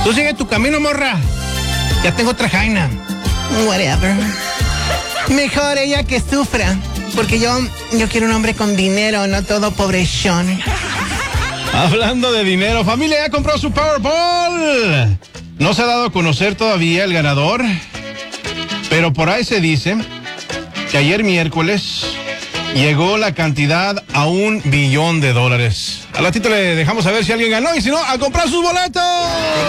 Tú sigue tu camino, morra. Ya tengo otra jaina. Whatever. Mejor ella que sufra. Porque yo quiero un hombre con dinero, no todo pobrechón. Hablando de dinero, familia ya compró su Powerball. No se ha dado a conocer todavía el ganador, pero por ahí se dice que ayer miércoles llegó la cantidad a $1 billón. Al ratito le dejamos saber si alguien ganó y si no, a comprar sus boletos.